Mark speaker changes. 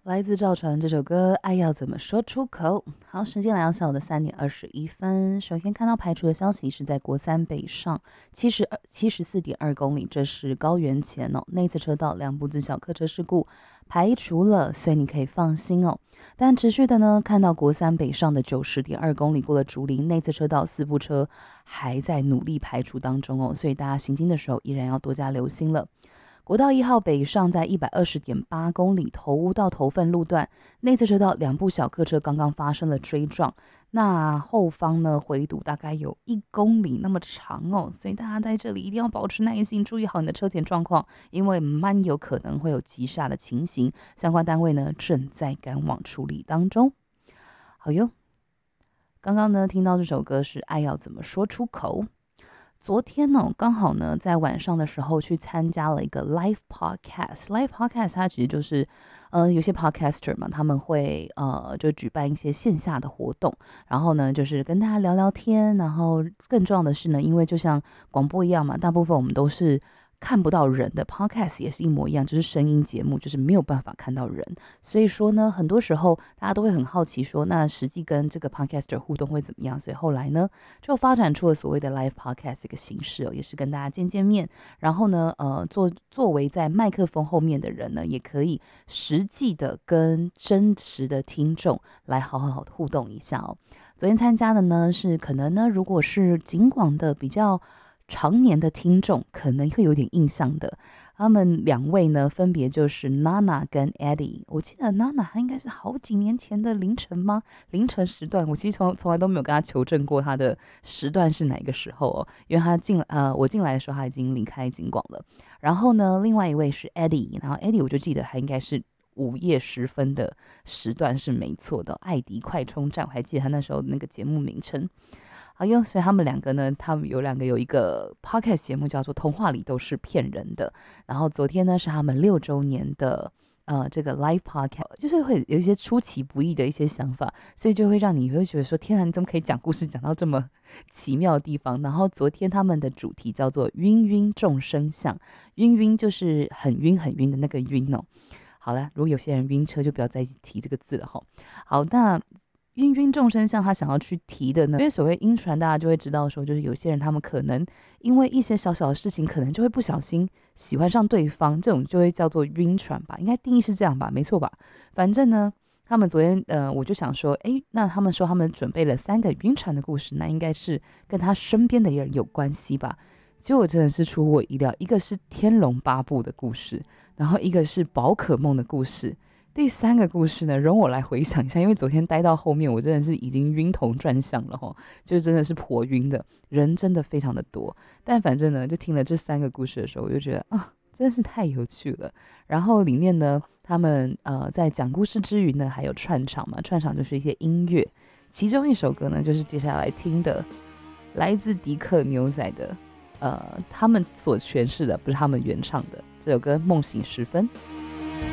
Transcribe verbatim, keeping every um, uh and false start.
Speaker 1: 来自赵传这首歌《爱要怎么说出口》。好，时间来到下午的三点二十一分。首先看到排除的消息是在国三北上七十二七十四点二公里，这是高原前哦，内侧车道两部自小客车事故排除了，所以你可以放心哦。但持续的呢，看到国三北上的九十点二公里过了竹林，内侧车道四部车还在努力排除当中哦，所以大家行经的时候依然要多加留心了。国道一号北上在一百二十点八公里，头屋到头份路段，内侧车道两部小客车刚刚发生了追撞，那后方呢回堵大概有一公里那么长哦，所以大家在这里一定要保持耐心，注意好你的车前状况，因为蛮有可能会有急刹的情形，相关单位呢正在赶往处理当中。好哟，刚刚呢听到这首歌是《爱要怎么说出口》。昨天呢，刚好呢，在晚上的时候去参加了一个 live podcast。live podcast 它其实就是，呃，有些 podcaster 嘛，他们会呃就举办一些线下的活动，然后呢，就是跟大家聊聊天，然后更重要的是呢，因为就像广播一样嘛，大部分我们都是看不到人的 podcast 也是一模一样，就是声音节目，就是没有办法看到人。所以说呢，很多时候大家都会很好奇说，那实际跟这个 podcaster 互动会怎么样？所以后来呢，就发展出了所谓的 live podcast 这个形式哦，也是跟大家见见面，然后呢，呃，作作为在麦克风后面的人呢，也可以实际的跟真实的听众来好好互动一下哦。昨天参加的呢，是可能呢，如果是警广的比较常年的听众可能会有点印象的，他们两位呢分别就是 Nana 跟 Eddie。 我记得 Nana 他应该是好几年前的凌晨吗？凌晨时段，我其实从从来都没有跟他求证过他的时段是哪个时候哦，因为他进呃我进来的时候他已经离开警广了。然后呢，另外一位是 Eddie， 然后 Eddie 我就记得他应该是午夜时分的时段是没错的，艾迪快充站，我还记得他那时候那个节目名称。好哟，所以他们两个呢，他们有两个有一个 podcast 节目叫做《童话里都是骗人的》，然后昨天呢是他们六周年的呃这个 live podcast， 就是会有一些出其不意的一些想法，所以就会让你会觉得说，天啊，你怎么可以讲故事讲到这么奇妙的地方？然后昨天他们的主题叫做晕晕众生相，晕晕就是很晕很晕的那个晕哦。好了，如果有些人晕车，就不要再提这个字了哈。好，那晕晕众生相他想要去提的呢，因为所谓晕船大家就会知道说，就是有些人他们可能因为一些小小的事情可能就会不小心喜欢上对方，这种就会叫做晕船吧，应该定义是这样吧，没错吧？反正呢他们昨天呃我就想说，诶，那他们说他们准备了三个晕船的故事，那应该是跟他身边的人有关系吧。结果真的是出乎我意料，一个是天龙八部的故事，然后一个是宝可梦的故事，第三个故事呢，容我来回想一下，因为昨天待到后面，我真的是已经晕头转向了齁，就是真的是颇晕的，人真的非常的多。但反正呢，就听了这三个故事的时候，我就觉得啊，真的是太有趣了。然后里面呢，他们呃在讲故事之余呢，还有串场嘛，串场就是一些音乐，其中一首歌呢，就是接下来听的，来自迪克牛仔的。呃，他们所诠释的不是他们原唱的这首歌《梦醒时分》。